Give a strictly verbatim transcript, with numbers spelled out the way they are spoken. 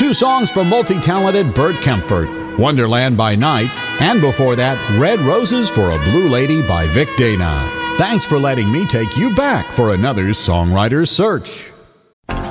Two songs from multi-talented Bert Kempfert, Wonderland by Night, and before that, Red Roses for a Blue Lady by Vic Dana. Thanks for letting me take you back for another Songwriter's Search.